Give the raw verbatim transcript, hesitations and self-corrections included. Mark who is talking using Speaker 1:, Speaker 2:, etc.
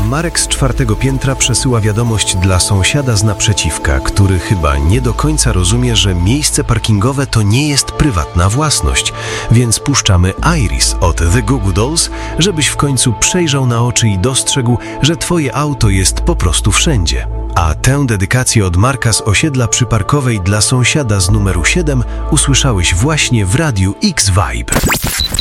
Speaker 1: Marek z czwartego piętra przesyła wiadomość dla sąsiada z naprzeciwka, który chyba nie do końca rozumie, że miejsce parkingowe to nie jest prywatna własność, więc puszczamy Iris od The Goo Goo Dolls, żebyś w końcu przejrzał na oczy i dostrzegł, że twoje auto jest po prostu wszędzie. A tę dedykację od Marka z osiedla przyparkowej dla sąsiada z numeru siedem usłyszałeś właśnie w radiu X Vibe.